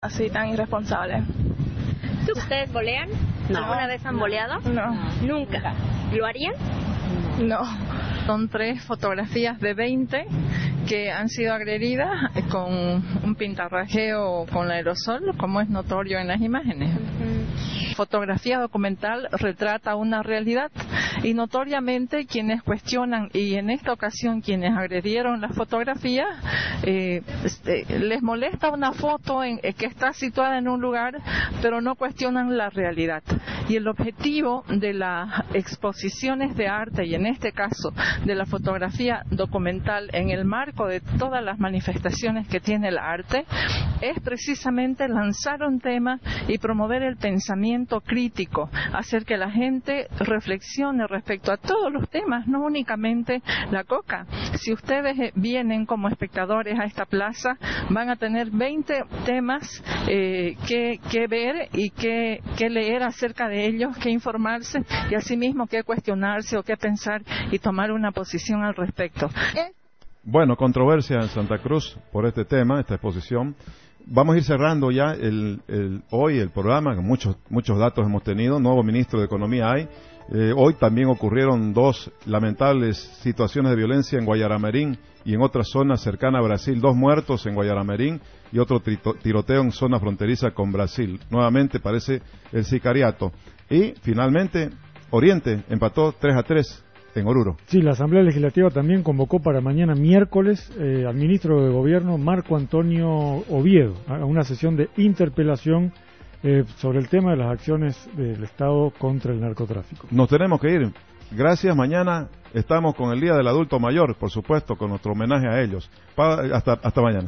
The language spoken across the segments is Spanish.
Así tan irresponsable. ¿Ustedes bolean? No. ¿Alguna vez han boleado? No. ¿Nunca? ¿Lo harían? No. Son 3 fotografías de 20 que han sido agredidas con un pintarrajeo con aerosol, como es notorio en las imágenes. Fotografía documental retrata una realidad y notoriamente quienes cuestionan, y en esta ocasión quienes agredieron las fotografías, les molesta una foto que está situada en un lugar, pero no cuestionan la realidad. Y el objetivo de las exposiciones de arte, y en este caso de la fotografía documental en el marco de todas las manifestaciones que tiene el arte, es precisamente lanzar un tema y promover el pensamiento crítico, hacer que la gente reflexione respecto a todos los temas, no únicamente la coca. Si ustedes vienen como espectadores a esta plaza, van a tener 20 temas que ver y que leer acerca de ellos, que informarse y asimismo que cuestionarse o que pensar y tomar una posición al respecto. Bueno, controversia en Santa Cruz por este tema, esta exposición. Vamos a ir cerrando ya hoy el programa, muchos datos hemos tenido, nuevo ministro de Economía hay. Hoy también ocurrieron 2 lamentables situaciones de violencia en Guayaramerín y en otra zona cercana a Brasil, 2 muertos en Guayaramerín y otro tiroteo en zona fronteriza con Brasil. Nuevamente parece el sicariato. Y finalmente Oriente empató 3-3 en Oruro. Sí, la Asamblea Legislativa también convocó para mañana miércoles al ministro de Gobierno Marco Antonio Oviedo a una sesión de interpelación sobre el tema de las acciones del Estado contra el narcotráfico. Nos tenemos que ir. Gracias. Mañana estamos con el Día del Adulto Mayor, por supuesto, con nuestro homenaje a ellos. Hasta mañana.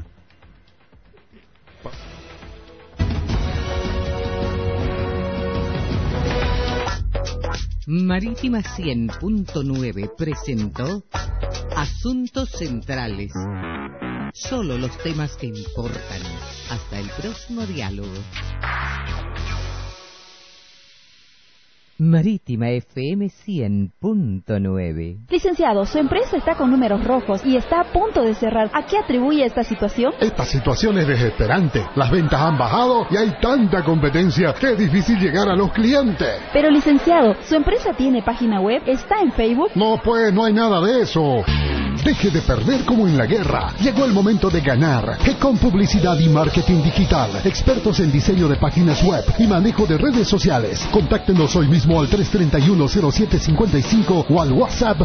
Marítima 100.9 presentó Asuntos Centrales. Solo los temas que importan. Hasta el próximo diálogo. Marítima FM 100.9. Licenciado, su empresa está con números rojos y está a punto de cerrar. ¿A qué atribuye esta situación? Esta situación es desesperante. Las ventas han bajado y hay tanta competencia que es difícil llegar a los clientes. Pero, licenciado, ¿su empresa tiene página web? ¿Está en Facebook? No, pues, no hay nada de eso. Deje de perder como en la guerra. Llegó el momento de ganar. Con publicidad y marketing digital. Expertos en diseño de páginas web y manejo de redes sociales. Contáctenos hoy mismo al 331-0755 o al WhatsApp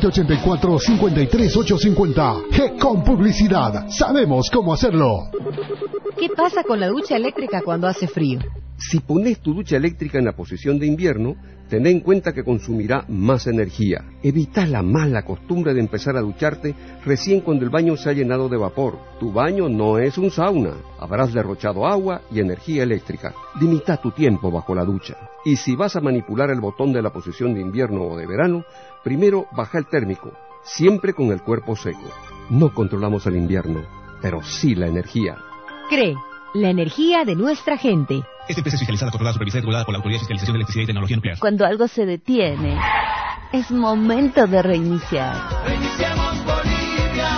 784-53850. con publicidad. Sabemos cómo hacerlo. ¿Qué pasa con la ducha eléctrica cuando hace frío? Si pones tu ducha eléctrica en la posición de invierno, ten en cuenta que consumirá más energía. Evita la mala costumbre de empezar a ducharte recién cuando el baño se ha llenado de vapor. Tu baño no es un sauna. Habrás derrochado agua y energía eléctrica. Limita tu tiempo bajo la ducha. Y si vas a manipular el botón de la posición de invierno o de verano, primero baja el térmico, siempre con el cuerpo seco. No controlamos el invierno, pero sí la energía. CRE, la energía de nuestra gente. Esta empresa es fiscalizada, controlada, supervisada y regulada por la Autoridad de Fiscalización de Electricidad y Tecnología Nuclear. Cuando algo se detiene, es momento de reiniciar. Reiniciamos Bolivia.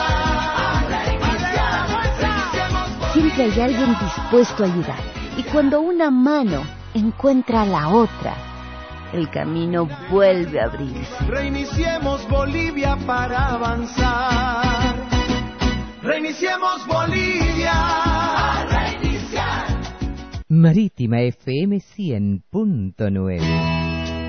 Siempre hay alguien dispuesto a ayudar. Y cuando una mano encuentra a la otra, el camino vuelve a abrirse. Reiniciemos Bolivia para avanzar. Reiniciemos Bolivia. Marítima FM 100.9.